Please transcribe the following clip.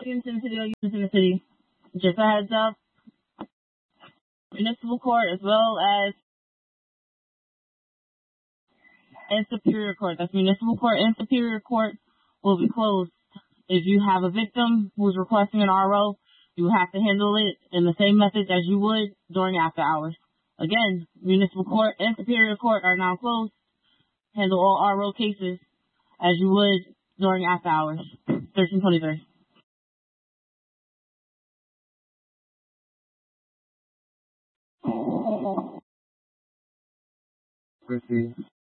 students in the city or users in the city. Just a heads up, municipal court as well as and superior court. That's municipal court and superior court will be closed. If you have a victim who's requesting an RO, you have to handle it in the same methods as you would during after hours. Again, municipal court and superior court are now closed. Handle all RO cases as you would during after hours. 1323. Proceed.